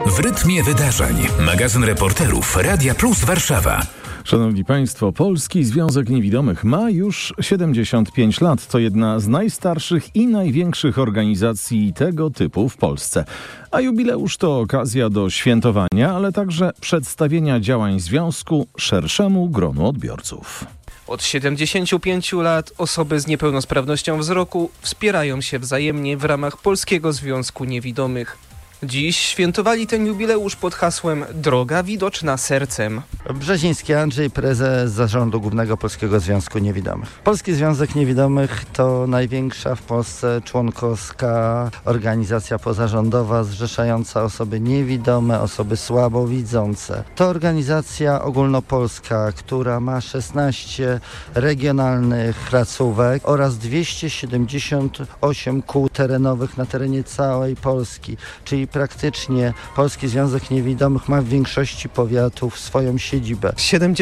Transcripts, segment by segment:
W rytmie wydarzeń. Magazyn reporterów Radia Plus Warszawa. Szanowni Państwo, Polski Związek Niewidomych ma już 75 lat. To jedna z najstarszych i największych organizacji tego typu w Polsce. A jubileusz to okazja do świętowania, ale także przedstawienia działań związku szerszemu gronu odbiorców. Od 75 lat osoby z niepełnosprawnością wzroku wspierają się wzajemnie w ramach Polskiego Związku Niewidomych. Dziś świętowali ten jubileusz pod hasłem Droga widoczna sercem. Brzeziński Andrzej, prezes Zarządu Głównego Polskiego Związku Niewidomych. Polski Związek Niewidomych to największa w Polsce członkowska organizacja pozarządowa zrzeszająca osoby niewidome, osoby słabowidzące. To organizacja ogólnopolska, która ma 16 regionalnych placówek oraz 278 kół terenowych na terenie całej Polski, czyli praktycznie Polski Związek Niewidomych ma w większości powiatów swoją siedzibę.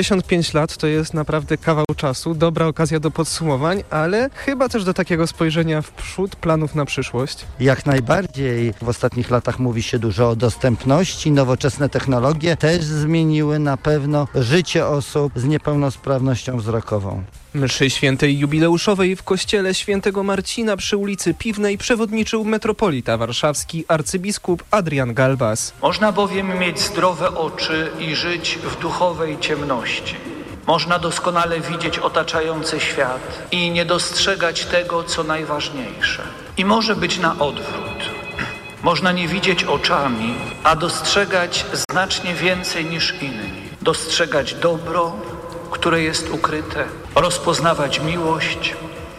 75 lat to jest naprawdę kawał czasu, dobra okazja do podsumowań, ale chyba też do takiego spojrzenia w przód, planów na przyszłość. Jak najbardziej. W ostatnich latach mówi się dużo o dostępności, nowoczesne technologie też zmieniły na pewno życie osób z niepełnosprawnością wzrokową. Mszy świętej jubileuszowej w kościele świętego Marcina przy ulicy Piwnej przewodniczył metropolita warszawski arcybiskup Adrian Galbas. Można bowiem mieć zdrowe oczy i żyć w duchowej ciemności. Można doskonale widzieć otaczający świat i nie dostrzegać tego, co najważniejsze. I może być na odwrót. Można nie widzieć oczami, a dostrzegać znacznie więcej niż inni. Dostrzegać dobro, które jest ukryte, rozpoznawać miłość,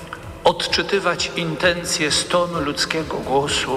odczytywać intencje z tonu ludzkiego głosu,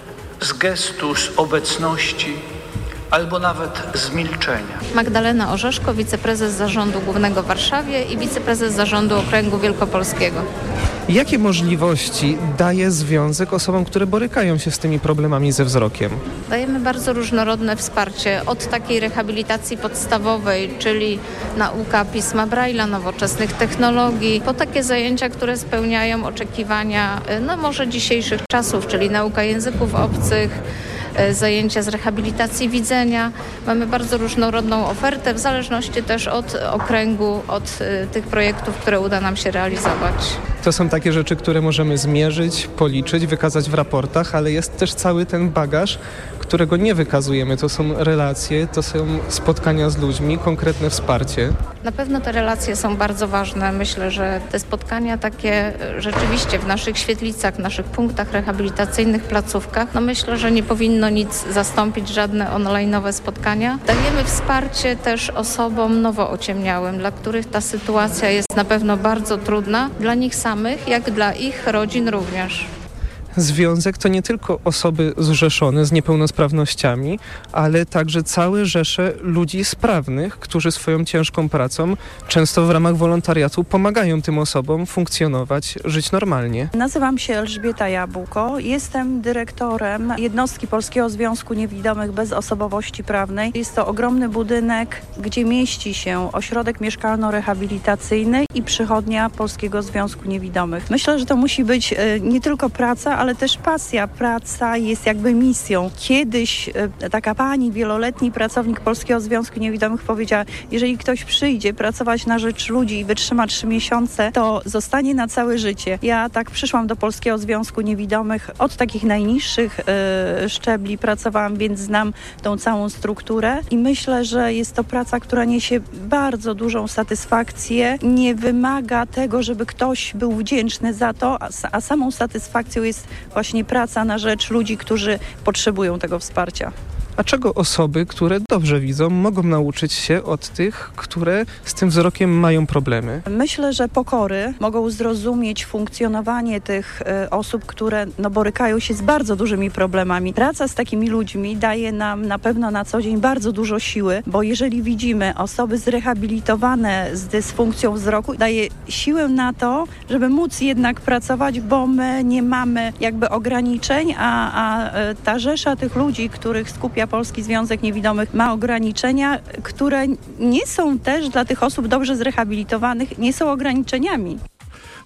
z gestu, z obecności, albo nawet z milczenia. Magdalena Orzeszko, wiceprezes Zarządu Głównego w Warszawie i wiceprezes Zarządu Okręgu Wielkopolskiego. Jakie możliwości daje związek osobom, które borykają się z tymi problemami ze wzrokiem? Dajemy bardzo różnorodne wsparcie, od takiej rehabilitacji podstawowej, czyli nauka pisma Braille'a, nowoczesnych technologii, po takie zajęcia, które spełniają oczekiwania, może dzisiejszych czasów, czyli nauka języków obcych, zajęcia z rehabilitacji widzenia. Mamy bardzo różnorodną ofertę, w zależności też od okręgu, od tych projektów, które uda nam się realizować. To są takie rzeczy, które możemy zmierzyć, policzyć, wykazać w raportach, ale jest też cały ten bagaż, którego nie wykazujemy. To są relacje, to są spotkania z ludźmi, konkretne wsparcie. Na pewno te relacje są bardzo ważne. Myślę, że te spotkania takie rzeczywiście w naszych świetlicach, w naszych punktach rehabilitacyjnych, placówkach, myślę, że nie powinno nic zastąpić, żadne online'owe spotkania. Dajemy wsparcie też osobom nowo ociemniałym, dla których ta sytuacja jest na pewno bardzo trudna, dla nich samych, jak dla ich rodzin również. Związek to nie tylko osoby zrzeszone z niepełnosprawnościami, ale także całe rzesze ludzi sprawnych, którzy swoją ciężką pracą, często w ramach wolontariatu, pomagają tym osobom funkcjonować, żyć normalnie. Nazywam się Elżbieta Jabłko, jestem dyrektorem jednostki Polskiego Związku Niewidomych bez osobowości prawnej. Jest to ogromny budynek, gdzie mieści się ośrodek mieszkalno-rehabilitacyjny i przychodnia Polskiego Związku Niewidomych. Myślę, że to musi być nie tylko praca, ale też pasja. Praca jest jakby misją. Kiedyś taka pani, wieloletni pracownik Polskiego Związku Niewidomych powiedziała, jeżeli ktoś przyjdzie pracować na rzecz ludzi i wytrzyma 3 miesiące, to zostanie na całe życie. Ja tak przyszłam do Polskiego Związku Niewidomych od takich najniższych szczebli pracowałam, więc znam tą całą strukturę i myślę, że jest to praca, która niesie bardzo dużą satysfakcję. Nie wymaga tego, żeby ktoś był wdzięczny za to, a samą satysfakcją jest właśnie praca na rzecz ludzi, którzy potrzebują tego wsparcia. A czego osoby, które dobrze widzą, mogą nauczyć się od tych, które z tym wzrokiem mają problemy? Myślę, że pokory mogą zrozumieć funkcjonowanie tych osób, które borykają się z bardzo dużymi problemami. Praca z takimi ludźmi daje nam na pewno na co dzień bardzo dużo siły, bo jeżeli widzimy osoby zrehabilitowane z dysfunkcją wzroku, daje siłę na to, żeby móc jednak pracować, bo my nie mamy jakby ograniczeń, a ta rzesza tych ludzi, których skupia Polski Związek Niewidomych, ma ograniczenia, które nie są też dla tych osób dobrze zrehabilitowanych, nie są ograniczeniami.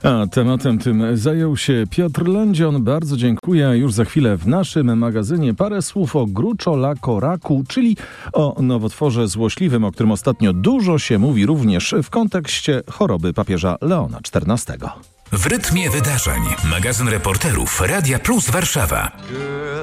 A tematem tym zajął się Piotr Lędzion. Bardzo dziękuję. Już za chwilę w naszym magazynie parę słów o gruczołakoraku, czyli o nowotworze złośliwym, o którym ostatnio dużo się mówi również w kontekście choroby papieża Leona XIV. W rytmie wydarzeń. Magazyn reporterów Radia Plus Warszawa.